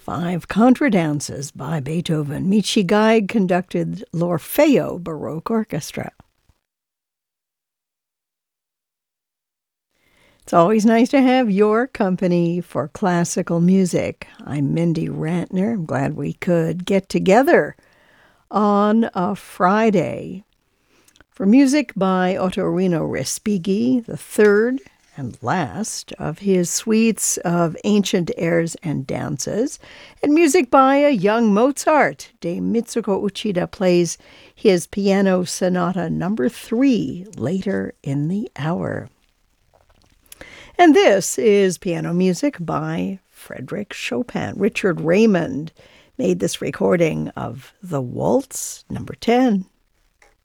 5 contradances by Beethoven. Michi Geig conducted l'Orfeo Baroque Orchestra. It's always nice to have your company for classical music. I'm Mindy Rantner. I'm glad we could get together on a Friday for music by Ottorino Respighi, the third and last of his suites of ancient airs and dances, and music by a young Mozart. Dame Mitsuko Uchida plays his Piano Sonata number 3 later in the hour. And this is piano music by Frédéric Chopin. Richard Raymond made this recording of the Waltz number 10.